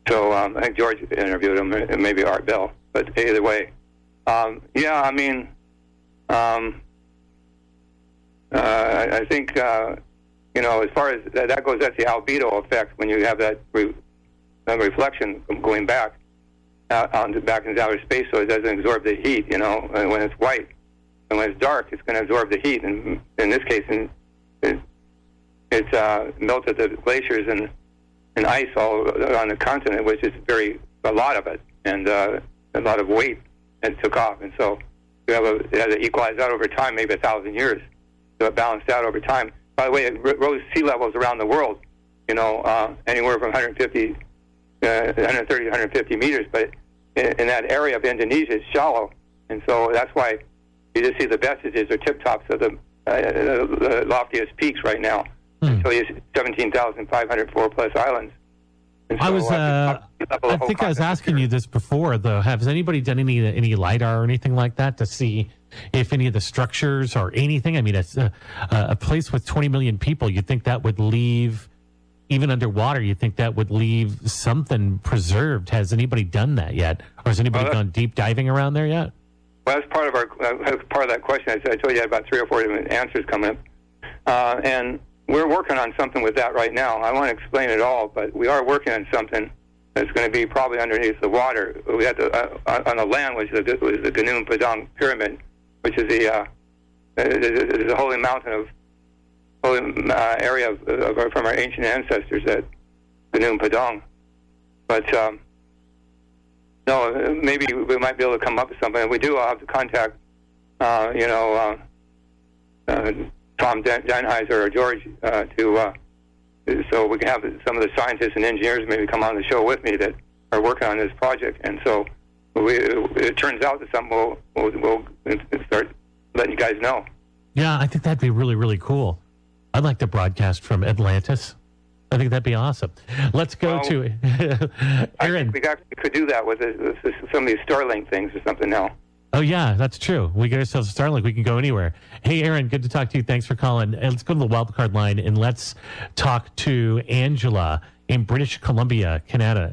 So I think George interviewed him, and maybe Art Bell. But either way, I mean, I think, as far as that goes, that's the albedo effect when you have that reflection going back back into outer space, so it doesn't absorb the heat, and when it's white. And when it's dark, it's going to absorb the heat. And in this case, it's melted the glaciers and ice all on the continent, which is a lot of it, and a lot of weight, and took off. And so it had to equalize out over time, maybe 1,000 years. So it balanced out over time. By the way, it rose sea levels around the world, anywhere from 130 to 150 meters. But in that area of Indonesia, it's shallow. And so that's why you just see the vestiges or tip tops of the loftiest peaks right now. Until you 17,504 plus islands. And so, I think I was asking you this before, though. Has anybody done any LiDAR or anything like that to see if any of the structures or anything? I mean, it's a place with 20 million people. You'd think that would leave, even underwater, you'd think that would leave something preserved. Has anybody done that yet? Or has anybody gone deep diving around there yet? Well, that's part of that question. I told you I had about 3 or 4 different answers coming up. And we're working on something with that right now. I won't explain it all, but we are working on something that's going to be probably underneath the water. We had on the land, which was the Gunung Padang Pyramid, which is the holy mountain area from our ancient ancestors at Gunung Padang. But no, maybe we might be able to come up with something. If we do, I'll have to contact, Tom Denheiser or George so we can have some of the scientists and engineers maybe come on the show with me that are working on this project. And so it turns out that something we'll start letting you guys know. Yeah, I think that'd be really, really cool. I'd like to broadcast from Atlantis. I think that'd be awesome. Let's go to Aaron. I think we could do that with some of these Starlink things or something now. Oh, yeah, that's true. We get ourselves a Starlink. We can go anywhere. Hey, Aaron, good to talk to you. Thanks for calling. And let's go to the wildcard line, and let's talk to Angela in British Columbia, Canada.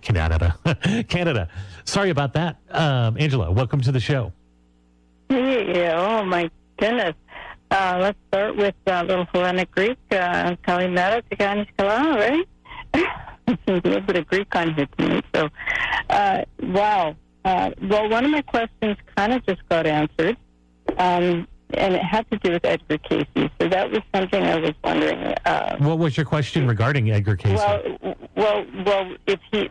Canada. Sorry about that. Angela, welcome to the show. Hey, oh, my goodness. Let's start with little Hellenic Greek. Kalimera, Tiganis Kala, right? There's a little bit of Greek on here tonight. So, wow. Well, one of my questions kind of just got answered, and it had to do with Edgar Cayce. So that was something I was wondering. What was your question regarding Edgar Cayce? Well, if he,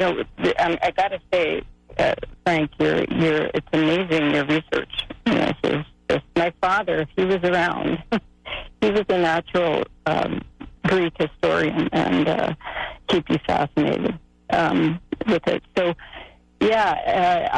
I got to say, Frank, it's amazing, your research. It's just, my father, if he was around, he was a natural Greek historian, and he'd be fascinated with it. So, yeah,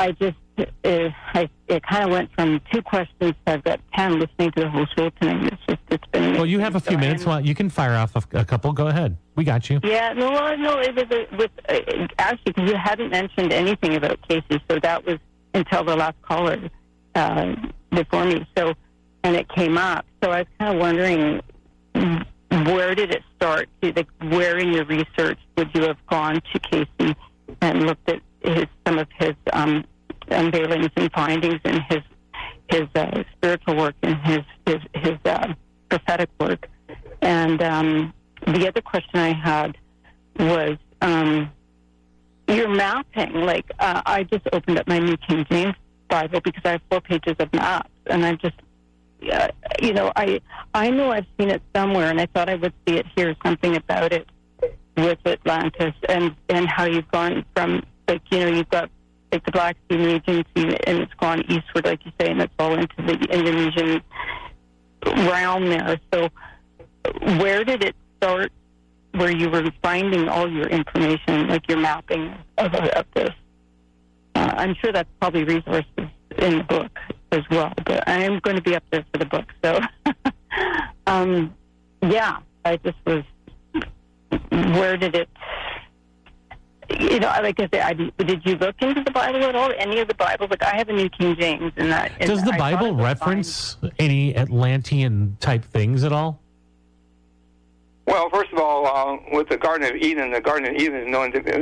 it kind of went from 2 questions to I've got 10 listening to the whole show tonight. It's been amazing. Well, you have a few minutes. Well, you can fire off a couple. Go ahead. We got you. Yeah, no, it was actually, because you hadn't mentioned anything about Casey, so that was until the last caller before me. So, and it came up. So I was kind of wondering, where did it start? Where in your research would you have gone to Casey and looked at some of his unveilings and findings in his spiritual work and his prophetic work? And the other question I had was your mapping. Like I just opened up my New King James Bible because I have 4 pages of maps, and I'm just I know I've seen it somewhere, and I thought I would see it here. Something about it with Atlantis and how you've gone from, you've got the Black Sea region, and it's gone eastward, like you say, and it's all into the Indonesian realm there. So where did it start, where you were finding all your information, like your mapping of this? I'm sure that's probably resources in the book as well, but I am going to be up there for the book. So, I just was, where did it, like I said, did you look into the Bible at all? Any of the Bibles? Like I have a New King James, and that. Does the Bible reference any Atlantean type things at all? Well, first of all, with the Garden of Eden is known to